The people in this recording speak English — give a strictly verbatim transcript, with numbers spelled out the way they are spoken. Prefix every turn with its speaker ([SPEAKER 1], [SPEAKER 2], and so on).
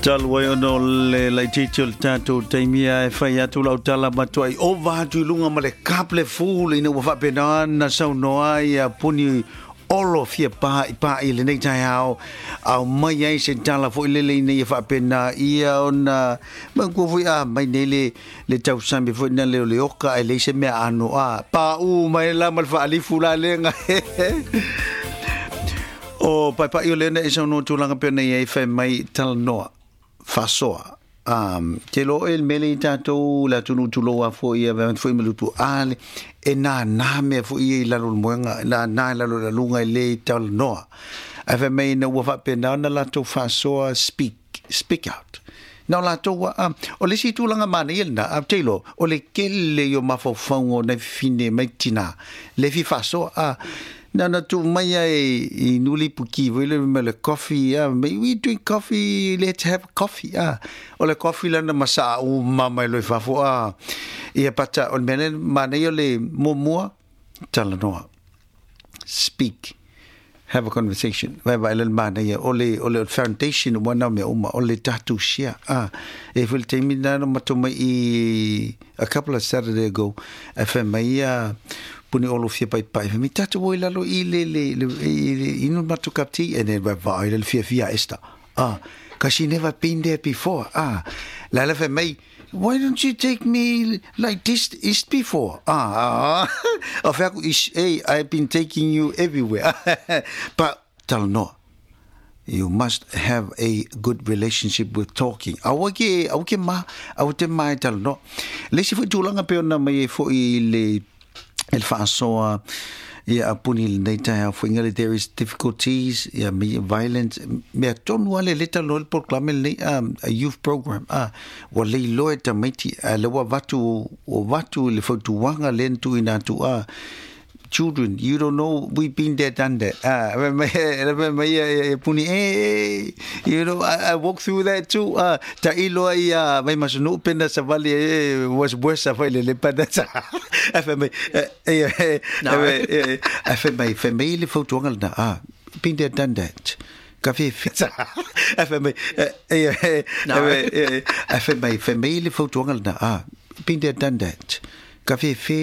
[SPEAKER 1] Talwa no le lai titio tato taimia e fai atu lau tala matua i o vatu i lunga ma le kaple fulu ina wafa pena na sau noa i a puni olo fia pa i pa i le nei tai hao au mai ai se tala fo i lele ina i a whapena ia o na ma kua fui a mai nei le le tau sambi fo ina leo le oka e le se mea ano a pa u mai la mal fa alifu la lenga o pai pa i o lena e sau no tūlanga pena i e whai mai tala noa fasoa um te lo el mele tato la tunu tulo fo ia va fo melutu ale e na na me fo ia la lo moenga na na la lo lunga le tal no ave me no wa pena na la to fasoa speak speak out na la to um o le si tulanga mane na a te lo o le kele yo mafo fongo na fine metina le fi fasoa a na na tu mai ai i nuli puki vile me le coffee ah may we drink coffee, let's have coffee ah o le coffee la na masa u mama lo fa fo ah e pata o mene mana yo le momo tala no speak, have a conversation vai vai le mana ya o le o le foundation one me uma o le tatu shia ah e vil te mi na no mato mai i a couple of Saturday ago F M ia puni olo fia pai pai mi tatu o lalo i le le inu matu kapti and then vai le fia fia esta ah cause she never been there before ah la la me why don't you take me like this is before ah of hey I've been taking you everywhere but tell no you must have a good relationship with talking awake awake ma awate mai tell no le si fu tulanga pe na mai fo i le el fasoa ia puni nei tai fo ngale there is difficulties ia me violence me ton wale leta lo proclame le a youth program ah wale lo eta meti le wa vatu o vatu le fo tu wanga lentu ina tu ah children you don't know we've been there done that ah me me puni eh you know I, I walk through that too ah ta ilo ia mai masunu pena savali was worse fa le pada sa fm eh fm fm le foto ngal ah been there done that cafe fitza fm eh fm fm le foto ngal ah been there done that cafe